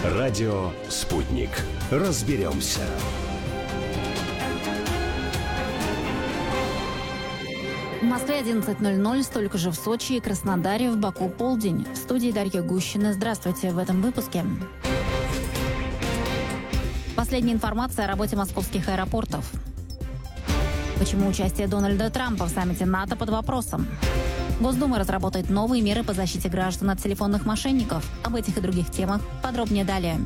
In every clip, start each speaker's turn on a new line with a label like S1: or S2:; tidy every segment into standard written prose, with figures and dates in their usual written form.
S1: Радио «Спутник». Разберемся.
S2: В Москве 11:00, столько же в Сочи и Краснодаре, в Баку полдень. В студии Дарья Гущина. Здравствуйте в этом выпуске. Последняя информация о работе московских аэропортов. Почему участие Дональда Трампа в саммите НАТО под вопросом? Госдума разработает новые меры по защите граждан от телефонных мошенников. Об этих и других темах подробнее далее.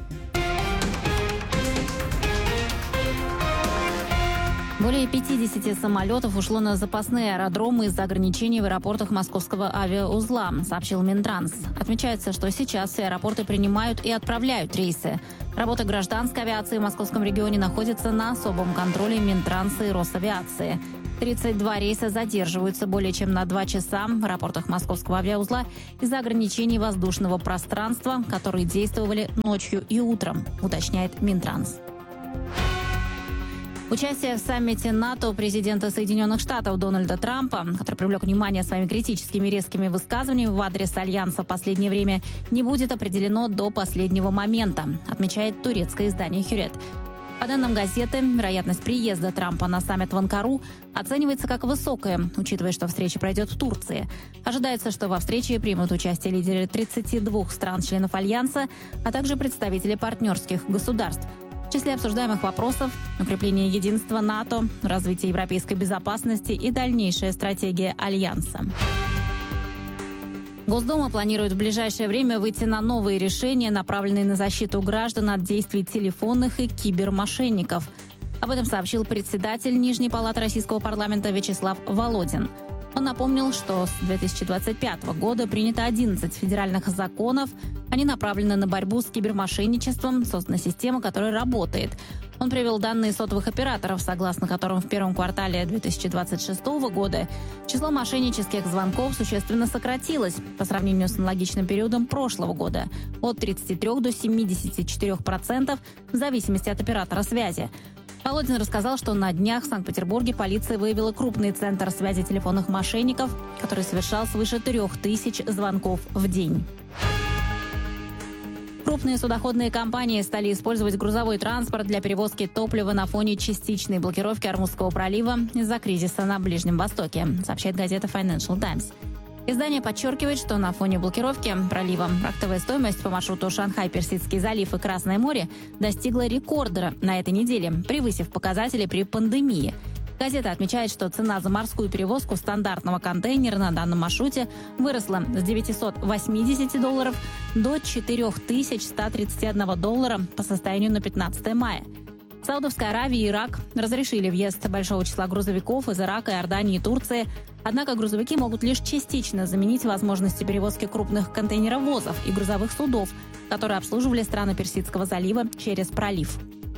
S2: Более 50 самолетов ушло на запасные аэродромы из-за ограничений в аэропортах московского авиаузла, сообщил Минтранс. Отмечается, что сейчас все аэропорты принимают и отправляют рейсы. Работа гражданской авиации в московском регионе находится на особом контроле Минтранса и Росавиации. 32 рейса задерживаются более чем на 2 часа в аэропортах московского авиаузла из-за ограничений воздушного пространства, которые действовали ночью и утром, уточняет Минтранс. Участие в саммите НАТО президента Соединенных Штатов Дональда Трампа, который привлек внимание своими критическими резкими высказываниями в адрес Альянса в последнее время, не будет определено до последнего момента, отмечает турецкое издание «Хюрет». По данным газеты, вероятность приезда Трампа на саммит в Анкару оценивается как высокая, учитывая, что встреча пройдет в Турции. Ожидается, что во встрече примут участие лидеры 32 стран-членов Альянса, а также представители партнерских государств. В числе обсуждаемых вопросов – укрепление единства НАТО, развитие европейской безопасности и дальнейшая стратегия Альянса. Госдума планирует в ближайшее время выйти на новые решения, направленные на защиту граждан от действий телефонных и кибермошенников. Об этом сообщил председатель Нижней палаты Российского парламента Вячеслав Володин. Он напомнил, что с 2025 года принято 11 федеральных законов. Они направлены на борьбу с кибермошенничеством, создана система, которая работает. Он привел данные сотовых операторов, согласно которым в первом квартале 2026 года число мошеннических звонков существенно сократилось по сравнению с аналогичным периодом прошлого года – от 33 до 74% в зависимости от оператора связи. Володин рассказал, что на днях в Санкт-Петербурге полиция выявила крупный центр связи телефонных мошенников, который совершал свыше 3000 звонков в день. Крупные судоходные компании стали использовать грузовой транспорт для перевозки топлива на фоне частичной блокировки Ормузского пролива из-за кризиса на Ближнем Востоке, сообщает газета Financial Times. Издание подчеркивает, что на фоне блокировки пролива фрахтовая стоимость по маршруту Шанхай-Персидский залив и Красное море достигла рекорда на этой неделе, превысив показатели при пандемии. Газета отмечает, что цена за морскую перевозку стандартного контейнера на данном маршруте выросла с $980 до $4131 по состоянию на 15 мая. Саудовская Аравия и Ирак разрешили въезд большого числа грузовиков из Ирака, Иордании и Турции. Однако грузовики могут лишь частично заменить возможности перевозки крупных контейнеровозов и грузовых судов, которые обслуживали страны Персидского залива через пролив.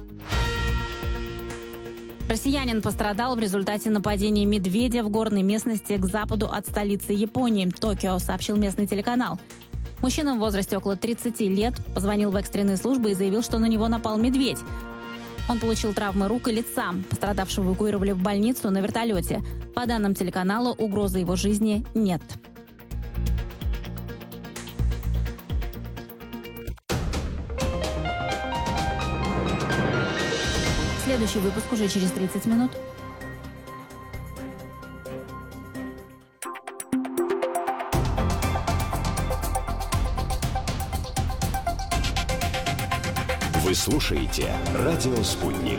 S2: Россиянин пострадал в результате нападения медведя в горной местности к западу от столицы Японии, Токио, сообщил местный телеканал. Мужчина в возрасте около 30 лет позвонил в экстренные службы и заявил, что на него напал медведь. Он получил травмы рук и лица. Пострадавшего эвакуировали в больницу на вертолете. По данным телеканала, угрозы его жизни нет. Следующий выпуск уже через 30 минут.
S1: Вы слушаете «Радио Спутник».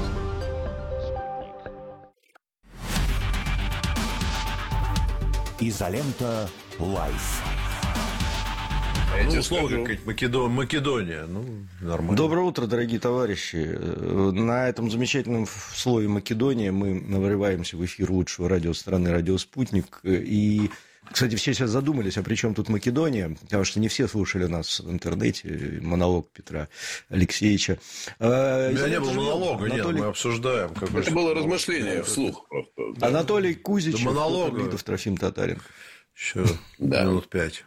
S1: Изолента Лайф.
S3: Условно, как Македония. Нормально.
S4: Доброе утро, дорогие товарищи. На этом замечательном слове «Македония» мы наврываемся в эфир лучшего радио страны «Радио Спутник». И, кстати, все сейчас задумались, а при чем тут Македония? Потому что не все слушали нас в интернете, монолог Петра Алексеевича.
S3: У меня не было монолога, нет, мы обсуждаем.
S5: Это было размышление вслух просто.
S4: Анатолий Кузичев, Лидов, Трофим Татарин.
S3: Еще минут 5.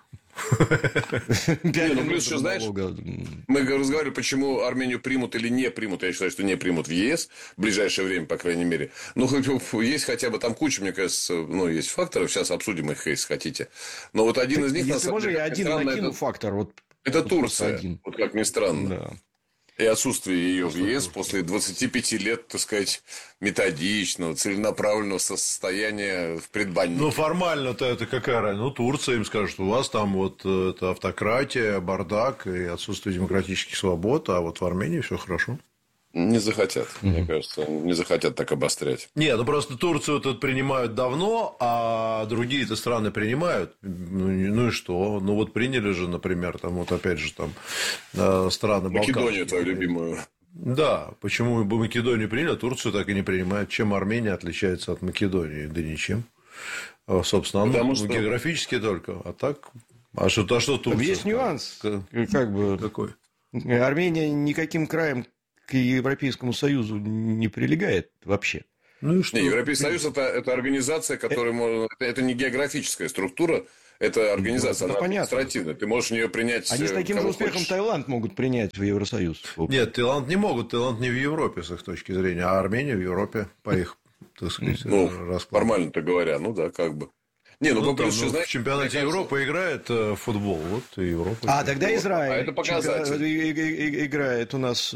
S5: Плюс еще, знаешь, мы разговаривали, почему Армению примут или не примут. Я считаю, что не примут в ЕС в ближайшее время, по крайней мере. Ну, есть хотя бы там куча, мне кажется, есть факторов. Сейчас обсудим их, если хотите. Но вот один из них...
S4: Если можно, я один накину фактор. Вот
S5: Это Турция, вот как ни странно.
S4: Да.
S5: И отсутствие ее в ЕС после 25 лет, так сказать, методичного, целенаправленного состояния в предбаннике.
S3: Ну, формально-то это какая разница? Ну, Турция им скажет, у вас там вот это автократия, бардак и отсутствие демократических свобод, а вот в Армении все хорошо.
S5: Не захотят, мне кажется, не захотят так обострять.
S3: Нет, ну просто Турцию тут принимают давно, а другие-то страны принимают. Ну и что? Ну вот приняли же, например, там вот опять же там страны Балканские.
S5: Македонию твою любимую.
S3: Да, почему бы Македонию приняли, а Турцию так и не принимают. Чем Армения отличается от Македонии? Да ничем. Собственно,
S5: потому что...
S3: географически только. А так. А что Турция?
S4: Есть нюанс. Как бы.
S3: Какой?
S4: Армения никаким краем к Европейскому Союзу не прилегает вообще.
S3: Ну и что?
S5: Не, Европейский Союз это организация, которая это не географическая структура, это организация, она административная. Ты можешь в нее принять.
S4: Они с таким же успехом Таиланд могут принять в Евросоюз.
S3: Нет, Таиланд не могут. Таиланд не в Европе, с их точки зрения, а Армения в Европе по их, так сказать, раскладу.
S5: Формально-то говоря, ну да, как бы. Не, ну, плюс,
S3: там,
S5: знаешь,
S3: в чемпионате Европы играет футбол, вот и Европа.
S4: А тогда Израиль.
S5: А это показатель.
S4: Играет у нас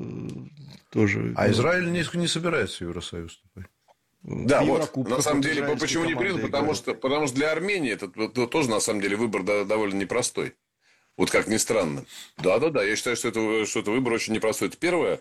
S4: тоже.
S3: А Израиль не собирается в Евросоюз.
S5: Да, вот. На самом деле, почему не принято? Потому что для Армении это тоже, на самом деле, выбор довольно непростой. Вот как ни странно. Да. Я считаю, что это выбор очень непростой. Это первое.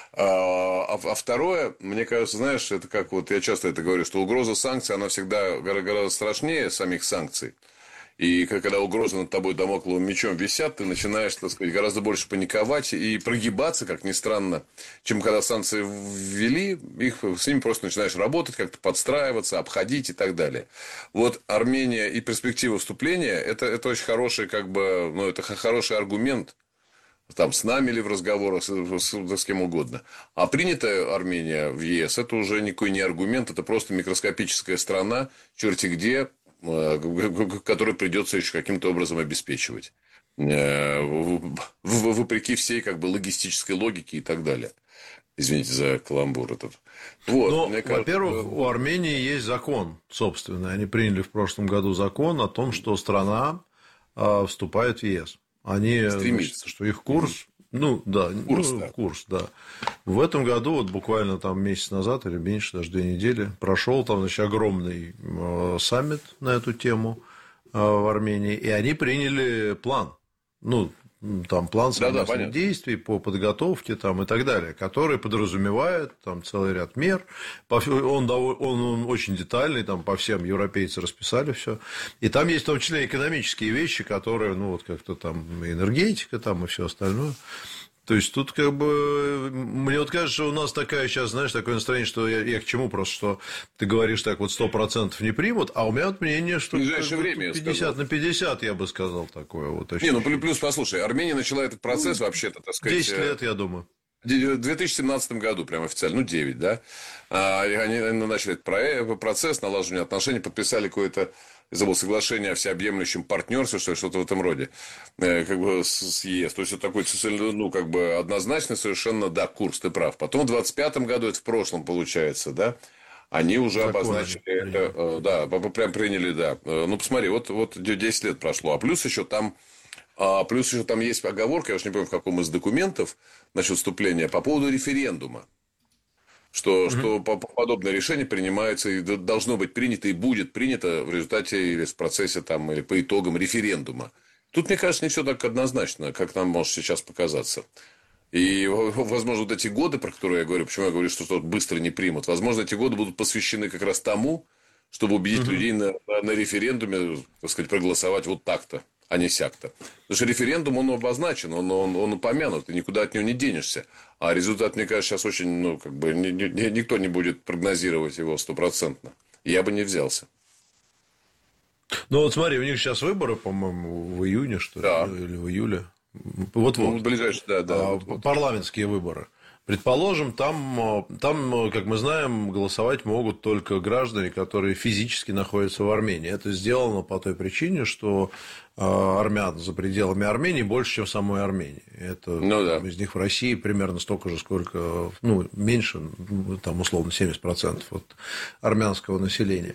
S5: А второе, мне кажется, знаешь, это как вот я часто это говорю, что угроза санкций, она всегда гораздо страшнее самих санкций. И когда угрозы над тобой дамокловым мечом висят, ты начинаешь, так сказать, гораздо больше паниковать и прогибаться, как ни странно, чем когда санкции ввели, с ними просто начинаешь работать, как-то подстраиваться, обходить и так далее. Вот Армения и перспектива вступления, это очень хороший, это хороший аргумент. Там с нами или в разговорах с кем угодно. А принятая Армения в ЕС, это уже никакой не аргумент, это просто микроскопическая страна, черти где, которую придется еще каким-то образом обеспечивать. Вопреки всей логистической логике и так далее. Извините за каламбур этот. Вот,
S3: во-первых, у Армении есть закон собственный. Они приняли в прошлом году закон о том, что страна вступает в ЕС. Они стремятся, что их курс, курс. В этом году, вот буквально там месяц назад или меньше, даже 2 недели, прошел там, огромный саммит на эту тему в Армении, и они приняли план. Там план совместных действий по подготовке там, и так далее, который подразумевает там целый ряд мер. Он очень детальный, там по всем европейцы расписали все. И там есть в том числе экономические вещи, которые, как-то там энергетика там, и все остальное. То есть тут мне вот кажется, что у нас такая сейчас, знаешь, такое настроение, что я к чему просто, что ты говоришь так вот 100% не примут, а у меня вот мнение, что 50 на 50, я бы сказал, такое вот.
S5: Плюс, послушай, Армения начала этот процесс вообще-то, так сказать...
S3: 10 лет, я думаю.
S5: В 2017 году, прямо официально, 9, да? Они начали этот процесс наладживания отношений, подписали какое-то, забыл, соглашение о всеобъемлющем партнерстве, что-то в этом роде, с ЕС. То есть, это такой, однозначный совершенно, да, курс, ты прав. Потом в 2025 году, это в прошлом получается, да, они уже обозначили это, прям приняли, да. Посмотри, вот 10 лет прошло, а плюс еще там есть оговорка, я уж не помню, в каком из документов насчет вступления, по поводу референдума. Что подобное решение принимается и должно быть принято и будет принято в результате или в процессе там, или по итогам референдума. Тут, мне кажется, не все так однозначно, как нам может сейчас показаться. И, возможно, вот эти годы, про которые я говорю, почему я говорю, что быстро не примут, возможно, эти годы будут посвящены как раз тому, чтобы убедить людей на референдуме, так сказать, проголосовать вот так-то, а не сяк-то. Потому что референдум, он обозначен, он упомянут, ты никуда от него не денешься. А результат, мне кажется, сейчас очень, никто не будет прогнозировать его 100%. Я бы не взялся.
S3: Вот смотри, у них сейчас выборы, по-моему, в июне, что ли, или в июле. Вот-вот.
S5: Ближайшие, да.
S3: Парламентские выборы. Предположим, там, как мы знаем, голосовать могут только граждане, которые физически находятся в Армении. Это сделано по той причине, что армян за пределами Армении больше, чем в самой Армении. Это из них в России примерно столько же, сколько, меньше, там, условно, 70% от армянского населения.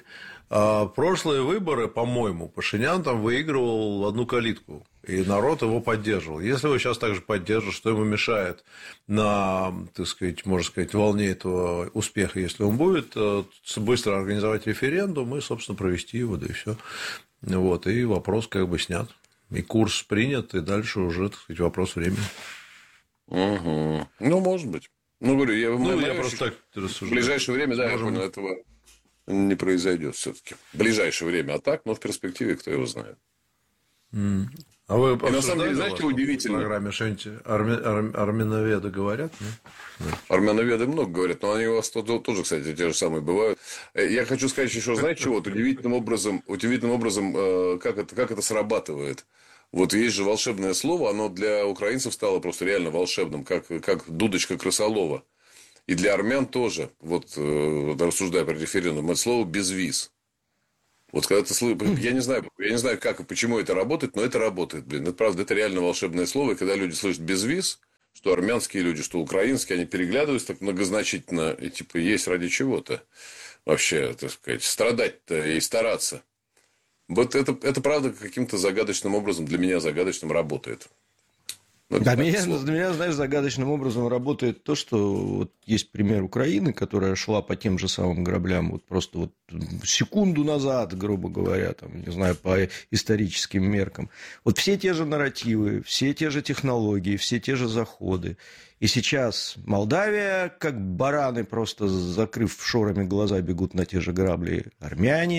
S3: Прошлые выборы, по-моему, Пашинян там выигрывал в одну калитку, и народ его поддерживал. Если его сейчас также поддержат, что ему мешает на, так сказать, можно сказать, волне этого успеха, если он будет, быстро организовать референдум и, собственно, провести его, да и все. Вот, и вопрос как бы снят. И курс принят, и дальше уже, так сказать, вопрос времени.
S5: Угу. Ну, может быть. Ну, говорю, я
S3: просто так рассуждаю.
S5: В ближайшее время, да, я понял, этого не произойдет все-таки. В ближайшее время, а так, но в перспективе, кто его знает.
S3: А вы
S5: на самом деле, знаете, что удивительно?
S3: В программе что-нибудь армяноведы говорят? Нет?
S5: Армяноведы много говорят, но они у вас тоже, кстати, те же самые бывают. Я хочу сказать еще, знаете, чего? Вот удивительным образом, как это срабатывает. Вот есть же волшебное слово, оно для украинцев стало просто реально волшебным, как дудочка крысолова. И для армян тоже, вот рассуждая про референдум, это слово «безвиз». Вот когда ты слышишь, я не знаю, как и почему это работает, но это работает, блин. Это правда, это реально волшебное слово. И когда люди слышат «безвиз», что армянские люди, что украинские, они переглядываются так многозначительно, и типа есть ради чего-то вообще, так сказать, страдать-то и стараться. Вот это правда каким-то загадочным образом, для меня загадочным работает.
S4: Для меня, знаешь, загадочным образом работает то, что вот есть пример Украины, которая шла по тем же самым граблям вот просто вот секунду назад, грубо говоря, там, не знаю, по историческим меркам. Вот все те же нарративы, все те же технологии, все те же заходы. И сейчас Молдавия, как бараны, просто закрыв шорами глаза, бегут на те же грабли. Армяне